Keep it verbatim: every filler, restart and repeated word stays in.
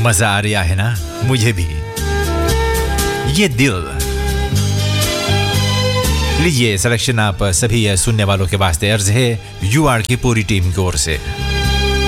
मजा आ रहा है ना? मुझे भी। ये दिल। लीजिए सिलेक्शन आप सभी सुनने वालों के वास्ते अर्ज है यूआर की पूरी टीम की ओर से।